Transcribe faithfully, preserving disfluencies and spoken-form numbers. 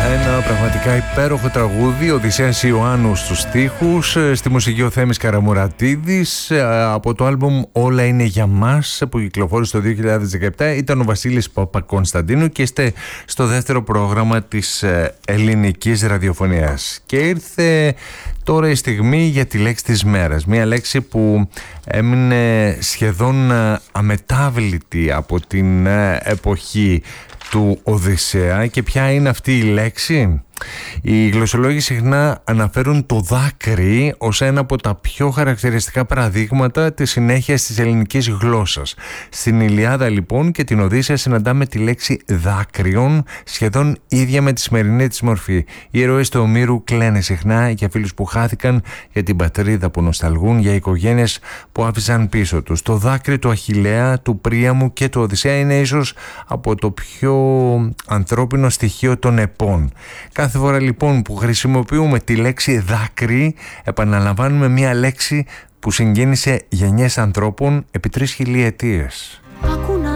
Ένα πραγματικά υπέροχο τραγούδι, Οδυσσέας Ιωάννου στους στίχους, στη μουσική ο Θέμης Καραμουρατίδης, από το άλμπουμ Όλα είναι για μας που κυκλοφόρησε το δύο χιλιάδες δεκαεπτά. Ήταν ο Βασίλης Παπακωνσταντίνου και είστε στο δεύτερο πρόγραμμα της ελληνικής ραδιοφωνίας. Και ήρθε τώρα η στιγμή για τη λέξη της μέρας. Μια λέξη που έμεινε σχεδόν αμετάβλητη από την εποχή του Οδυσσέα. Και ποια είναι αυτή η λέξη? Οι γλωσσολόγοι συχνά αναφέρουν το δάκρυ ως ένα από τα πιο χαρακτηριστικά παραδείγματα της συνέχειας της ελληνικής γλώσσας. Στην Ιλιάδα λοιπόν και την Οδύσσεια συναντάμε τη λέξη δάκρυον, σχεδόν ίδια με τη σημερινή της μορφή. Οι ήρωες του Ομήρου κλαίνε συχνά για φίλους που χάθηκαν, για την πατρίδα που νοσταλγούν, για οικογένειες που άφησαν πίσω τους. Το δάκρυ του Αχιλλέα, του Príamου και του Οδυσσέα είναι ίσως από το πιο ανθρώπινο στοιχείο των επών. Κάθε φορά λοιπόν που χρησιμοποιούμε τη λέξη δάκρυ, επαναλαμβάνουμε μια λέξη που συγκίνησε γενιές ανθρώπων επί τρεις χιλιετίες.